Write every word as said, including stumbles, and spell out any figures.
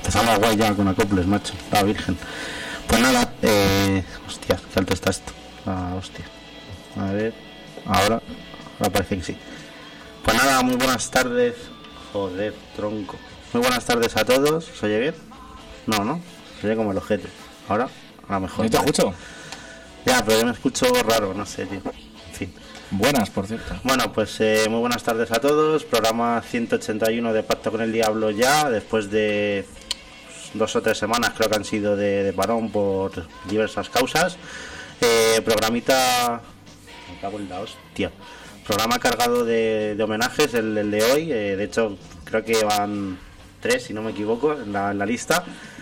Empezamos guay ya con acoples, macho. La virgen. Pues nada, eh... hostia, qué alto está esto. Ah, hostia. A ver... Ahora... Ahora parece que sí. Pues nada, muy buenas tardes. Joder, tronco. Muy buenas tardes a todos. ¿Se oye bien? No, ¿no? Se oye como el ojete. Ahora, a lo mejor. ¿No te escucho? Ya, pero yo me escucho raro, no sé, tío. En fin. Buenas, por cierto. Bueno, pues eh, muy buenas tardes a todos. Programa ciento ochenta y uno de Pacto con el Diablo ya, después de dos o tres semanas creo que han sido de, de parón por diversas causas. Eh, programita... Me cago en la hostia. Programa cargado de, de homenajes, el, el de hoy. Eh, de hecho, creo que van tres, si no me equivoco, en la, en la lista.